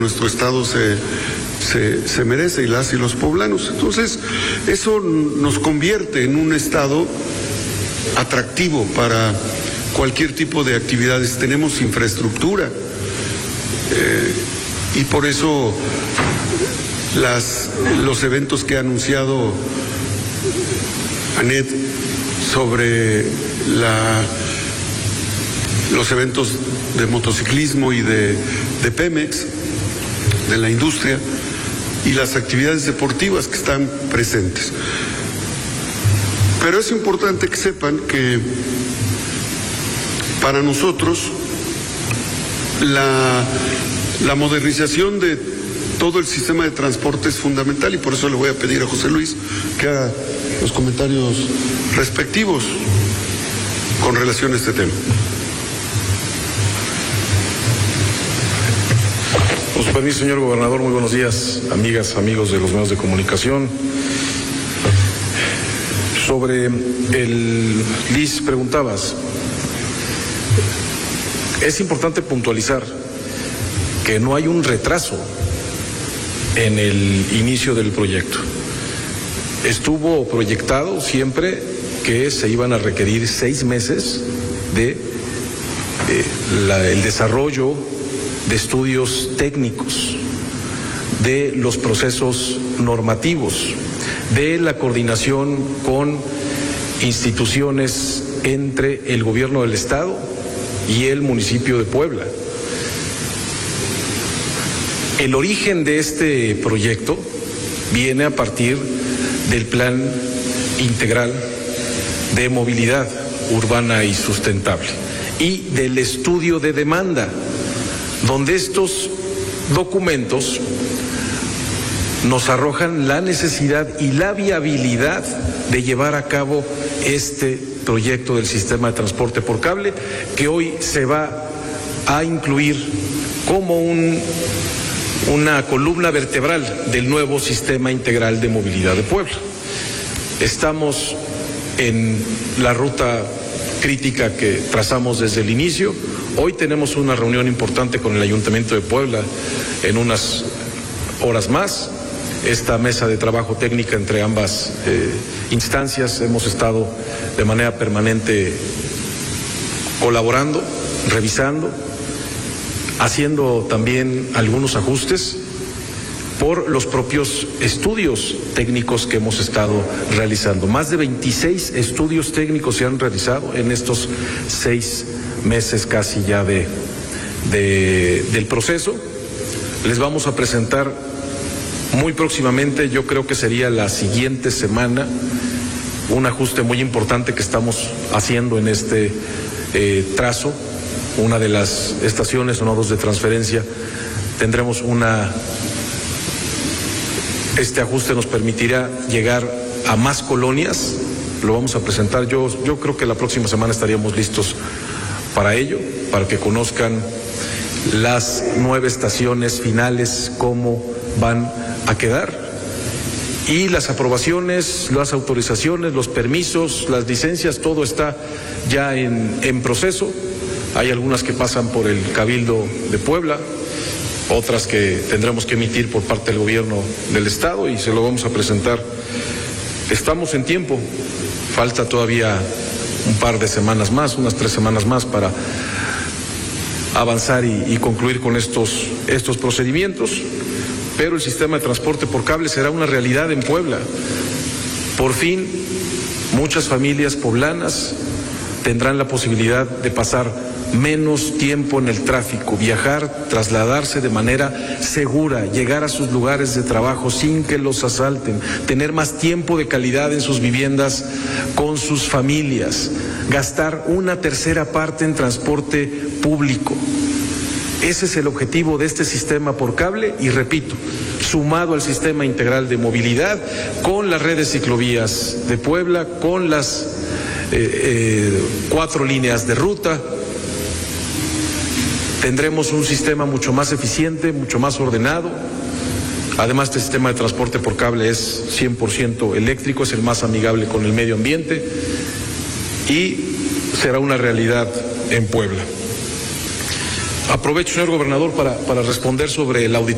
nuestro estado se merece, y las y los poblanos. Entonces, eso nos convierte en un estado atractivo para cualquier tipo de actividades. Tenemos infraestructura y por eso los eventos que ha anunciado Anet sobre los eventos de motociclismo y de Pemex, de la industria, y las actividades deportivas que están presentes. Pero es importante que sepan que para nosotros la modernización de todo el sistema de transporte es fundamental, y por eso le voy a pedir a José Luis que haga los comentarios respectivos con relación a este tema. Con su permiso, señor gobernador, muy buenos días, amigas, amigos de los medios de comunicación. Sobre el LIS preguntabas, es importante puntualizar que no hay un retraso en el inicio del proyecto. Estuvo proyectado siempre que se iban a requerir 6 meses de el desarrollo de estudios técnicos, de los procesos normativos, de la coordinación con instituciones entre el gobierno del estado y el municipio de Puebla. El origen de este proyecto viene a partir del Plan Integral de Movilidad Urbana y Sustentable y del estudio de demanda, donde estos documentos nos arrojan la necesidad y la viabilidad de llevar a cabo este proyecto del sistema de transporte por cable, que hoy se va a incluir como una columna vertebral del nuevo sistema integral de movilidad de Puebla. Estamos en la ruta crítica que trazamos desde el inicio. Hoy tenemos una reunión importante con el Ayuntamiento de Puebla en unas horas más. Esta mesa de trabajo técnica entre ambas instancias hemos estado de manera permanente colaborando, revisando, haciendo también algunos ajustes por los propios estudios técnicos que hemos estado realizando. Más de 26 estudios técnicos se han realizado en estos 6 meses casi ya del proceso. Les vamos a presentar muy próximamente, yo creo que sería la siguiente semana, un ajuste muy importante que estamos haciendo en este trazo. Una de las estaciones o nodos de transferencia tendremos este ajuste nos permitirá llegar a más colonias. Lo vamos a presentar. Yo creo que la próxima semana estaríamos listos para ello, para que conozcan las 9 estaciones finales, cómo van a quedar, y las aprobaciones, las autorizaciones, los permisos, las licencias, todo está ya en proceso. Hay algunas que pasan por el Cabildo de Puebla, otras que tendremos que emitir por parte del gobierno del estado, y se lo vamos a presentar. Estamos en tiempo, falta todavía un par de semanas más, unas 3 semanas más para avanzar y concluir con estos procedimientos, pero el sistema de transporte por cable será una realidad en Puebla. Por fin, muchas familias poblanas tendrán la posibilidad de pasar menos tiempo en el tráfico, viajar, trasladarse de manera segura, llegar a sus lugares de trabajo sin que los asalten, tener más tiempo de calidad en sus viviendas con sus familias, gastar 1/3 parte en transporte público. Ese es el objetivo de este sistema por cable, y repito, sumado al sistema integral de movilidad, con las redes ciclovías de Puebla, con las 4 líneas de ruta, tendremos un sistema mucho más eficiente, mucho más ordenado. Además, este sistema de transporte por cable es 100% eléctrico, es el más amigable con el medio ambiente y será una realidad en Puebla. Aprovecho, señor gobernador, para responder sobre el auditorio.